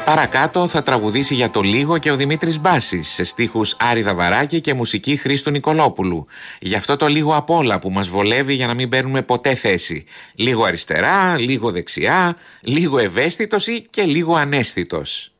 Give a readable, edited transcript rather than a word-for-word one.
Παρακάτω θα τραγουδήσει για το λίγο και ο Δημήτρης Μπάσης, σε στίχους Άρη Δαβαράκη και μουσική Χρήστου Νικολόπουλου. Γι' αυτό το λίγο απ' όλα που μας βολεύει για να μην παίρνουμε ποτέ θέση. Λίγο αριστερά, λίγο δεξιά, λίγο ευαίσθητος ή και λίγο αναίσθητος.